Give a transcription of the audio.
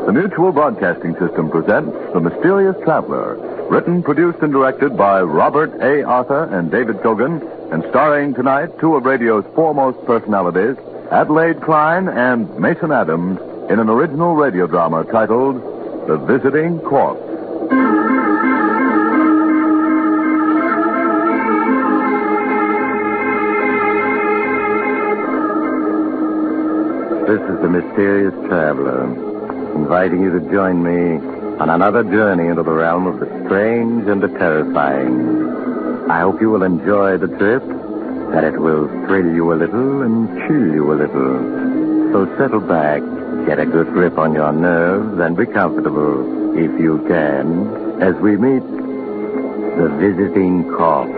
The Mutual Broadcasting System presents The Mysterious Traveler, written, produced, and directed by Robert A. Arthur and David Kogan, and starring tonight two of radio's foremost personalities, Adelaide Klein and Mason Adams, in an original radio drama titled The Visiting Corpse. This is the Mysterious Traveler, inviting you to join me on another journey into the realm of the strange and the terrifying. I hope you will enjoy the trip, that it will thrill you a little and chill you a little. So settle back, get a good grip on your nerves, and be comfortable, if you can, as we meet the Visiting Corpse.